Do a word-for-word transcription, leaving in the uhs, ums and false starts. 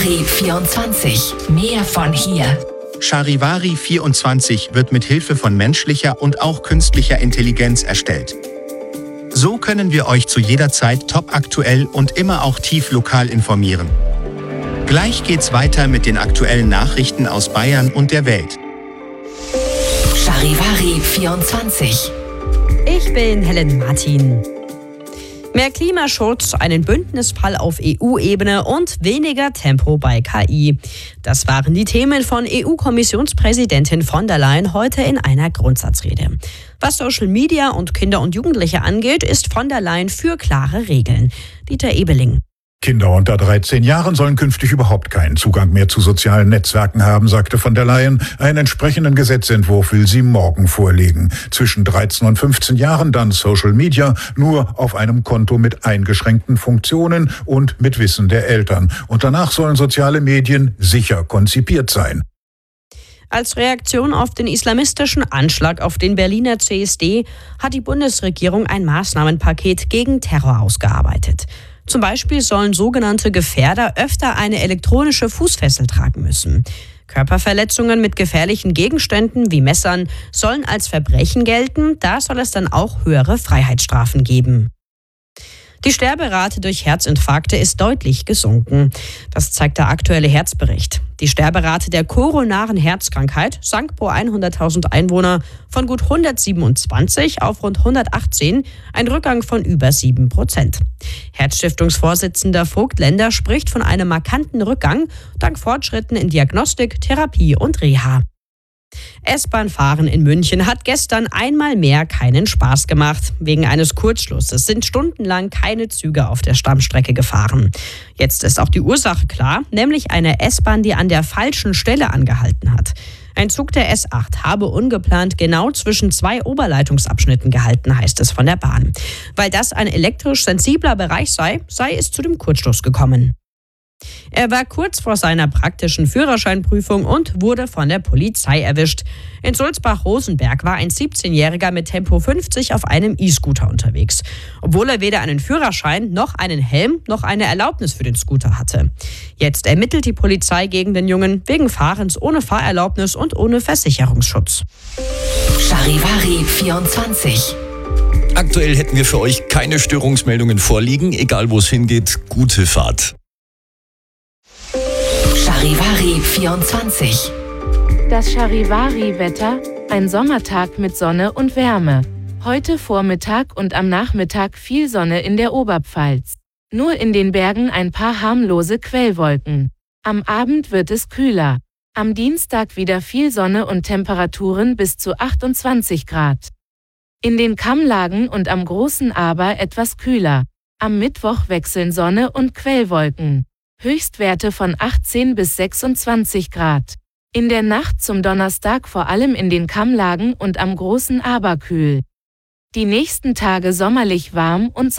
vierundzwanzig. Mehr von hier. Charivari vierundzwanzig wird mit Hilfe von menschlicher und auch künstlicher Intelligenz erstellt. So können wir euch zu jeder Zeit topaktuell und immer auch tief lokal informieren. Gleich geht's weiter mit den aktuellen Nachrichten aus Bayern und der Welt. Charivari vierundzwanzig. Ich bin Helen Martin. Mehr Klimaschutz, einen Bündnisfall auf E U-Ebene und weniger Tempo bei K I. Das waren die Themen von E U-Kommissionspräsidentin von der Leyen heute in einer Grundsatzrede. Was Social Media und Kinder und Jugendliche angeht, ist von der Leyen für klare Regeln. Dieter Ebeling. Kinder unter dreizehn Jahren sollen künftig überhaupt keinen Zugang mehr zu sozialen Netzwerken haben, sagte von der Leyen. Einen entsprechenden Gesetzentwurf will sie morgen vorlegen. Zwischen dreizehn und fünfzehn Jahren dann Social Media, nur auf einem Konto mit eingeschränkten Funktionen und mit Wissen der Eltern. Und danach sollen soziale Medien sicher konzipiert sein. Als Reaktion auf den islamistischen Anschlag auf den Berliner C S D hat die Bundesregierung ein Maßnahmenpaket gegen Terror ausgearbeitet. Zum Beispiel sollen sogenannte Gefährder öfter eine elektronische Fußfessel tragen müssen. Körperverletzungen mit gefährlichen Gegenständen wie Messern sollen als Verbrechen gelten. Da soll es dann auch höhere Freiheitsstrafen geben. Die Sterberate durch Herzinfarkte ist deutlich gesunken. Das zeigt der aktuelle Herzbericht. Die Sterberate der koronaren Herzkrankheit sank pro hunderttausend Einwohner von gut hundertsiebenundzwanzig auf rund hundertachtzehn, ein Rückgang von über sieben Prozent. Herzstiftungsvorsitzender Vogt Lender spricht von einem markanten Rückgang dank Fortschritten in Diagnostik, Therapie und Reha. S-Bahn-Fahren in München hat gestern einmal mehr keinen Spaß gemacht. Wegen eines Kurzschlusses sind stundenlang keine Züge auf der Stammstrecke gefahren. Jetzt ist auch die Ursache klar, nämlich eine S-Bahn, die an der falschen Stelle angehalten hat. Ein Zug der S acht habe ungeplant genau zwischen zwei Oberleitungsabschnitten gehalten, heißt es von der Bahn. Weil das ein elektrisch sensibler Bereich sei, sei es zu dem Kurzschluss gekommen. Er war kurz vor seiner praktischen Führerscheinprüfung und wurde von der Polizei erwischt. In Sulzbach-Rosenberg war ein siebzehnjähriger mit Tempo fünfzig auf einem E-Scooter unterwegs, obwohl er weder einen Führerschein noch einen Helm noch eine Erlaubnis für den Scooter hatte. Jetzt ermittelt die Polizei gegen den Jungen wegen Fahrens ohne Fahrerlaubnis und ohne Versicherungsschutz. Charivari vierundzwanzig. Aktuell hätten wir für euch keine Störungsmeldungen vorliegen. Egal wo es hingeht, gute Fahrt. Charivari vierundzwanzig. Das Charivari-Wetter, ein Sommertag mit Sonne und Wärme. Heute Vormittag und am Nachmittag viel Sonne in der Oberpfalz. Nur in den Bergen ein paar harmlose Quellwolken. Am Abend wird es kühler. Am Dienstag wieder viel Sonne und Temperaturen bis zu achtundzwanzig Grad. In den Kammlagen und am Großen Aber etwas kühler. Am Mittwoch wechseln Sonne und Quellwolken. Höchstwerte von achtzehn bis sechsundzwanzig Grad. In der Nacht zum Donnerstag vor allem in den Kammlagen und am Großen Aber kühl. Die nächsten Tage sommerlich warm und